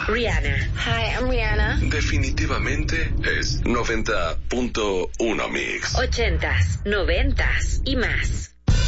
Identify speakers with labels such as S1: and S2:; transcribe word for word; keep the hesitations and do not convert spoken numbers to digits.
S1: Rihanna.
S2: Hi, I'm Rihanna.
S3: Definitivamente es noventa punto uno Mix.
S1: Ochentas, noventas y más.